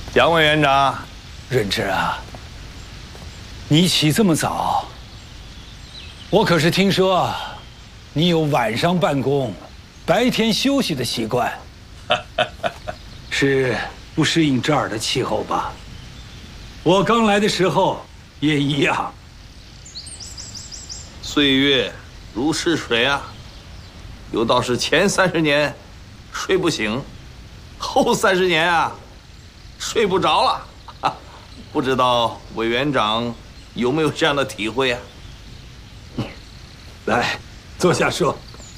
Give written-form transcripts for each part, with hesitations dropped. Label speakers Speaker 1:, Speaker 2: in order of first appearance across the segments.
Speaker 1: 蒋委员长，
Speaker 2: 润之啊，你起这么早，我可是听说你有晚上办公、白天休息的习惯，是不适应这儿的气候吧？我刚来的时候也一样。
Speaker 1: 岁月如逝水啊，有道是前30年睡不醒，后30年啊睡不着了。不知道委员长有没有这样的体会啊？
Speaker 2: 来，坐下说。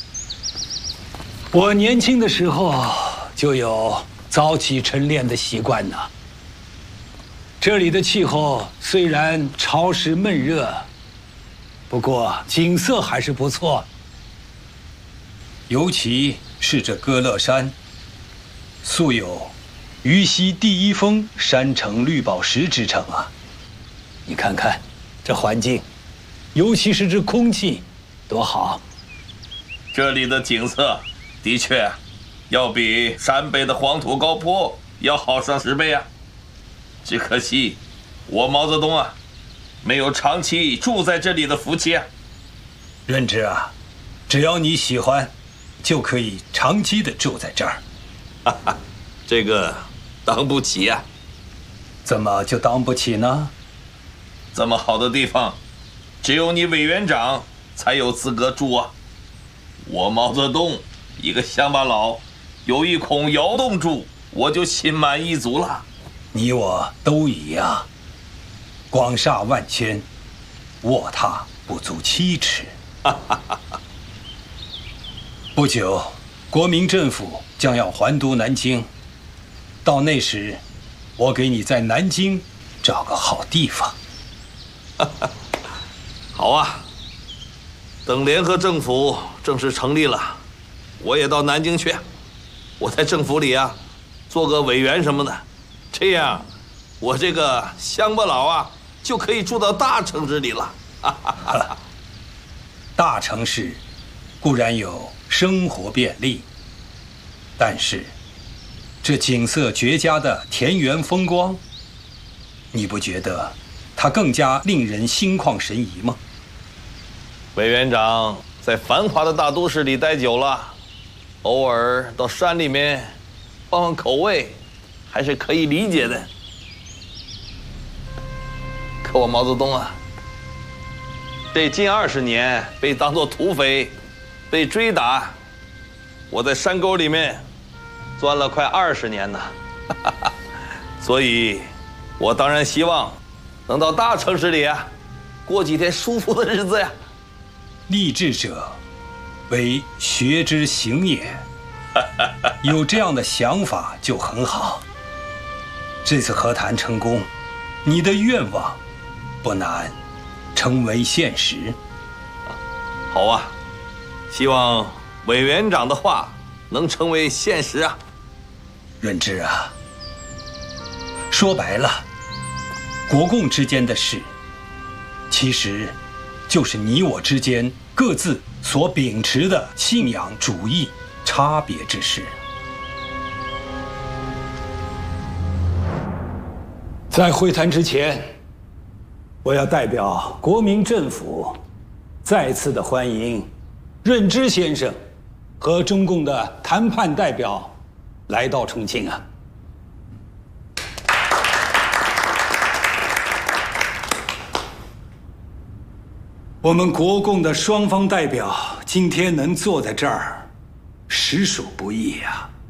Speaker 2: 我年轻的时候就有早起晨练的习惯呢。这里的气候虽然潮湿闷热，不过景色还是不错。
Speaker 3: 尤其是这歌乐山，素有“渝西第一峰，山城绿宝石”之称啊。
Speaker 2: 你看看这环境，尤其是这空气，多好！
Speaker 1: 这里的景色的确要比山北的黄土高坡要好上10倍啊。只可惜我毛泽东啊，没有长期住在这里的福气啊。
Speaker 3: 润之啊，只要你喜欢，就可以长期的住在这儿。
Speaker 1: 这个当不起呀。
Speaker 3: 怎么就当不起呢？
Speaker 1: 这么好的地方，只有你委员长才有资格住啊。我毛泽东一个乡巴佬，有一孔窑洞住，我就心满意足了。
Speaker 3: 你我都一样，广厦万千，卧榻不足7尺。不久，国民政府将要还都南京，到那时，我给你在南京找个好地方。
Speaker 1: 好啊，等联合政府正式成立了，我也到南京去。我在政府里啊，做个委员什么的，这样我这个乡巴佬啊就可以住到大城市里了。
Speaker 3: 大城市固然有生活便利，但是这景色绝佳的田园风光，你不觉得它更加令人心旷神怡吗？
Speaker 1: 委员长在繁华的大都市里待久了，偶尔到山里面换换口味，还是可以理解的。可我毛泽东啊，这近20年被当作土匪，被追打，我在山沟里面钻了快20年呢。所以，我当然希望能到大城市里啊，过几天舒服的日子呀。
Speaker 3: 立志者为学之行也。有这样的想法就很好。这次和谈成功，你的愿望不难成为现实。
Speaker 1: 好啊，希望委员长的话能成为现实啊。
Speaker 3: 润之啊，说白了，国共之间的事，其实就是你我之间各自所秉持的信仰主义差别之事。
Speaker 2: 在会谈之前，我要代表国民政府再次的欢迎润之先生和中共的谈判代表来到重庆啊。我们国共的双方代表今天能坐在这儿，实属不易啊。